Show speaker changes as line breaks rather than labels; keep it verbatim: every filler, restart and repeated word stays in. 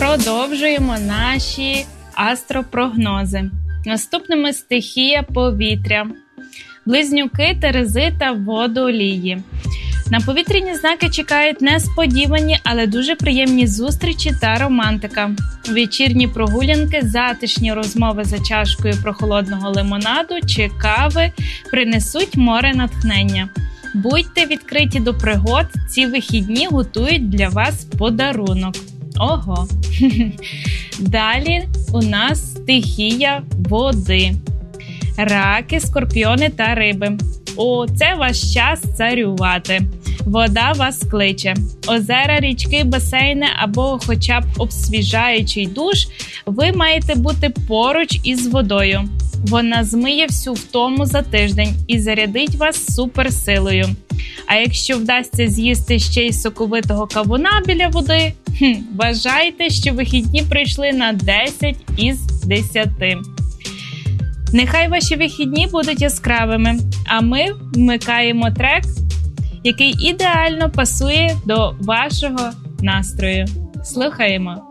Продовжуємо наші астропрогнози. Наступними стихія повітря, близнюки, терези та водолії. На повітряні знаки чекають несподівані, але дуже приємні зустрічі та романтика. Вечірні прогулянки, затишні розмови за чашкою прохолодного лимонаду чи кави принесуть море натхнення. Будьте відкриті до пригод, ці вихідні готують для вас подарунок. Ого! Далі у нас стихія води. Раки, скорпіони та риби. О, це ваш час царювати. Вода вас кличе. Озера, річки, басейни або хоча б освіжаючий душ, ви маєте бути поруч із водою. Вона змиє всю втому за тиждень і зарядить вас суперсилою. А якщо вдасться з'їсти ще й соковитого кавуна біля води, хм, вважайте, що вихідні прийшли на десять із десяти. Нехай ваші вихідні будуть яскравими, а ми вмикаємо трек, який ідеально пасує до вашого настрою. Слухаємо!